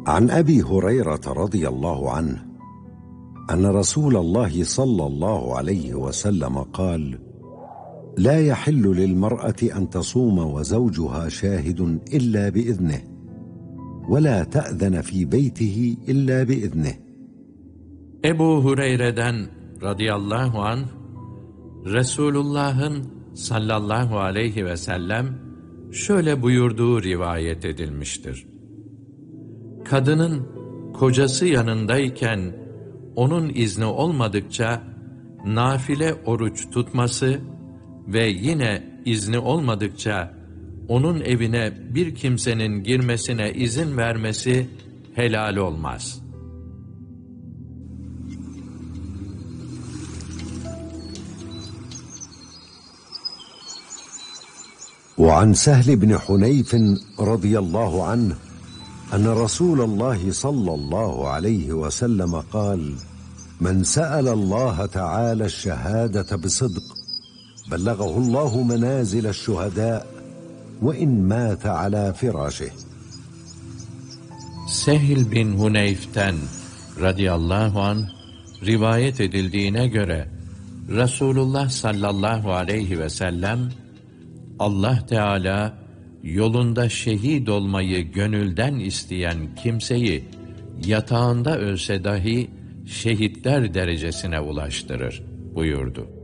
عن أبي هريرة رضي الله عنه أن رسول الله صلى الله عليه وسلم قال: لا يحل للمرأة أن تصوم وزوجها شاهد إلا بإذنه، ولا تأذن في بيته إلا بإذنه. Ebu Hureyre'den radıyallahu anh, Resulullah'ın sallallahu aleyhi ve sellem şöyle buyurduğu rivayet edilmiştir. Kadının kocası yanındayken onun izni olmadıkça nafile oruç tutması ve yine izni olmadıkça onun evine bir kimsenin girmesine izin vermesi helal olmaz. وعن سهل بن حنيف رضي الله عنه أن رسول الله صلى الله عليه وسلم قال: من سأل الله تعالى الشهادة بصدق بلغه الله منازل الشهداء وإن مات على فراشه. Sehl bin Huneyf'ten radıyallahu anh rivayet edildiğine göre Resulullah sallallahu aleyhi ve sellem, Allah Teala yolunda şehit olmayı gönülden isteyen kimseyi yatağında ölse dahi şehitler derecesine ulaştırır buyurdu.